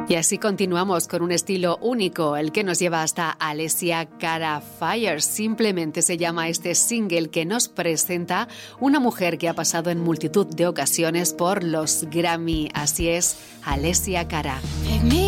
Y así continuamos con un estilo único, el que nos lleva hasta Alessia Cara Fire. Simplemente se llama este single que nos presenta una mujer que ha pasado en multitud de ocasiones por los Grammy. Así es, Alessia Cara.